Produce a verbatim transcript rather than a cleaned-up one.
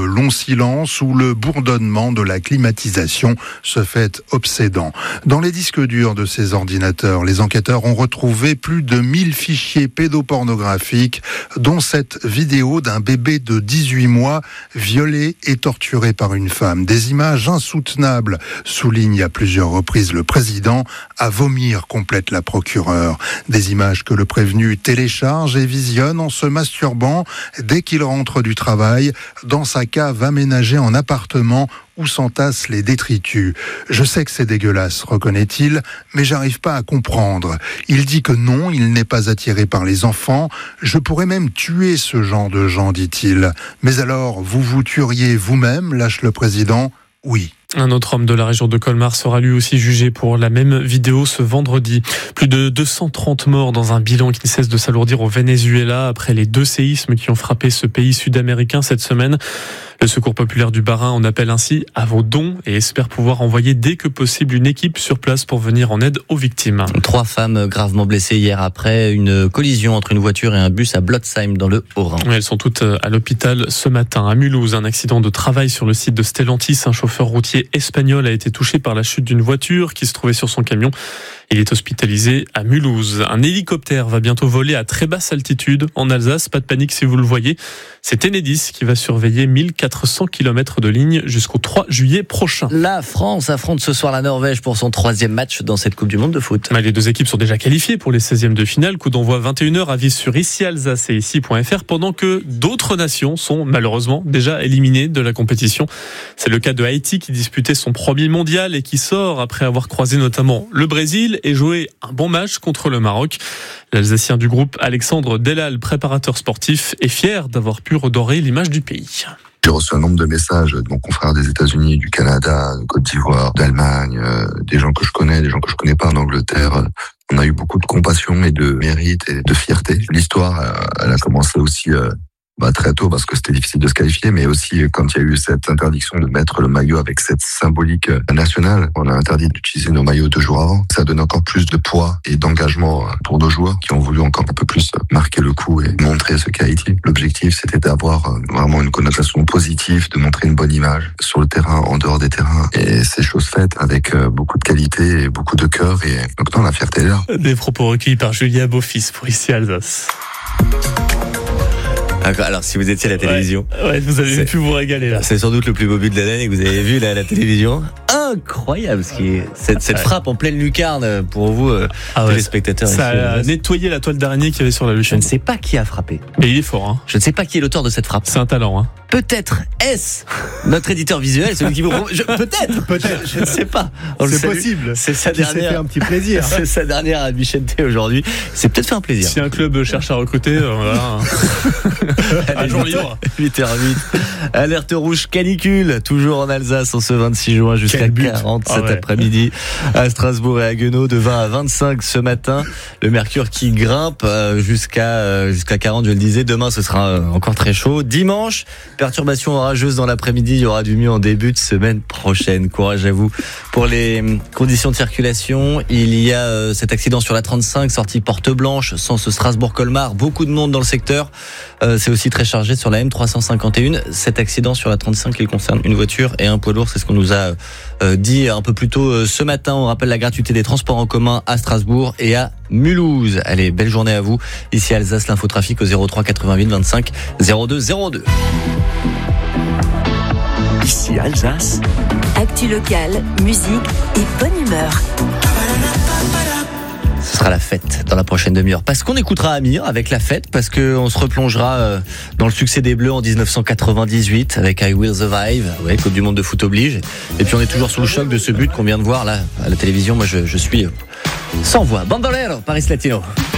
long silence où le bourdonnement de la climatisation se fait obsédant. Dans les disques durs de ces ordinateurs, les enquêteurs ont retrouvé plus de mille fichiers pédopornographiques, dont cette vidéo d'un bébé de dix-huit mois violé et torturé par une femme. Des images insoutenables, souligne à plusieurs reprises le président. À vomir, complète la procureure. Des images que le prévenu télécharge et visionne en se masturbant dès qu'il rentre du travail dans sa cave aménagée en appartement où s'entassent les détritus. Je sais que c'est dégueulasse, reconnaît-il, mais j'arrive pas à comprendre. Il dit que non, il n'est pas attiré par les enfants. Je pourrais même tuer ce genre de gens, dit-il. Mais alors, vous vous tueriez vous-même, lâche le président ? Oui. Un autre homme de la région de Colmar sera lui aussi jugé pour la même vidéo ce vendredi. Plus de deux cent trente morts dans un bilan qui ne cesse de s'alourdir au Venezuela après les deux séismes qui ont frappé ce pays sud-américain cette semaine. Le Secours populaire du Bas-Rhin en appelle ainsi à vos dons et espère pouvoir envoyer dès que possible une équipe sur place pour venir en aide aux victimes. Trois femmes gravement blessées hier après une collision entre une voiture et un bus à Blotzheim dans le Haut-Rhin. Elles sont toutes à l'hôpital ce matin. À Mulhouse, un accident de travail sur le site de Stellantis. Un chauffeur routier espagnol a été touché par la chute d'une voiture qui se trouvait sur son camion. Il est hospitalisé à Mulhouse. Un hélicoptère va bientôt voler à très basse altitude en Alsace. Pas de panique si vous le voyez. C'est Enedis qui va surveiller mille quatre cents kilomètres de ligne jusqu'au trois juillet prochain. La France affronte ce soir la Norvège pour son troisième match dans cette Coupe du Monde de foot. Les deux équipes sont déjà qualifiées pour les seizièmes de finale. Coup d'envoi vingt et une heures, avis sur Ici Alsace et ici point f r, pendant que d'autres nations sont malheureusement déjà éliminées de la compétition. C'est le cas de Haïti qui disputait son premier mondial et qui sort après avoir croisé notamment le Brésil et joué un bon match contre le Maroc. L'Alsacien du groupe, Alexandre Delal, préparateur sportif, est fier d'avoir pu redorer l'image du pays. J'ai reçu un nombre de messages de mon confrère des États-Unis, du Canada, de Côte d'Ivoire, d'Allemagne, euh, des gens que je connais, des gens que je connais pas en Angleterre. On a eu beaucoup de compassion et de mérite et de fierté. L'histoire, euh, elle a commencé aussi euh, bah, très tôt parce que c'était difficile de se qualifier, mais aussi quand il y a eu cette interdiction de mettre le maillot avec cette symbolique nationale, on a interdit d'utiliser nos maillots deux jours avant. Ça donne encore plus de poids et d'engagement pour nos joueurs qui ont voulu encore un peu plus marquer le coup et montrer ce qu'est Haïti. L'objectif, c'était d'avoir vraiment une connotation positive, de montrer une bonne image sur le terrain, en dehors des terrains. Et c'est chose faite avec beaucoup de qualité et beaucoup de cœur. Et donc non, la fierté est là. Des propos recueillis par Julia Beaufils pour Ici Alsace. Alors, si vous étiez à la télévision, ouais, ouais, vous avez c'est, pu vous régaler là. C'est sans doute le plus beau but de l'année que vous avez vu là à la télévision. Incroyable, ce qui est cette, cette ouais. frappe en pleine lucarne pour vous, euh, ah ouais, téléspectateurs. Ça ici, a nettoyé la toile d'araignée qu'il y avait sur la lucarne. Je ne sais pas qui a frappé. Mais il est fort, hein. Je ne sais pas qui est l'auteur de cette frappe. C'est un talent, hein. Peut-être est-ce notre éditeur visuel, celui qui vous je, peut-être, peut-être, je ne sais pas. On c'est possible. C'est sa dernière. s'est fait un petit plaisir. C'est sa dernière à Vicente aujourd'hui. C'est peut-être fait un plaisir. Si un club cherche à recruter, euh, voilà. Un jour libre. huit heures huit. Alerte rouge canicule, toujours en Alsace en ce vingt-six juin jusqu'à quarante cet ah ouais. après-midi. À Strasbourg et à Guenot, de vingt à vingt-cinq ce matin. Le mercure qui grimpe jusqu'à jusqu'à quarante, je le disais. Demain, ce sera encore très chaud. Dimanche, perturbations orageuses dans l'après-midi. Il y aura du mieux en début de semaine prochaine. Courage à vous. Pour les conditions de circulation, il y a cet accident sur la trente-cinq, sortie Porte Blanche, sens Strasbourg-Colmar. Beaucoup de monde dans le secteur. C'est aussi très chargé sur la M trois cent cinquante et un. Cet accident sur la trente-cinq, il concerne une voiture et un poids lourd. C'est ce qu'on nous a dit un peu plus tôt ce matin. On rappelle la gratuité des transports en commun à Strasbourg et à Mulhouse. Allez, belle journée à vous. Ici Alsace, l'infotrafic au zéro trois quatre-vingt-huit vingt-cinq zéro deux zéro deux. Ici Alsace. Actu locale, musique et bonne humeur. Ce sera la fête dans la prochaine demi-heure. Parce qu'on écoutera Amir avec la fête, parce qu'on se replongera dans le succès des Bleus en dix-neuf cent quatre-vingt-dix-huit avec I Will Survive. Ouais, Coupe du Monde de foot oblige. Et puis on est toujours sous le choc de ce but qu'on vient de voir là à la télévision. Moi je, je suis sans voix. Bandolero, Paris Latino.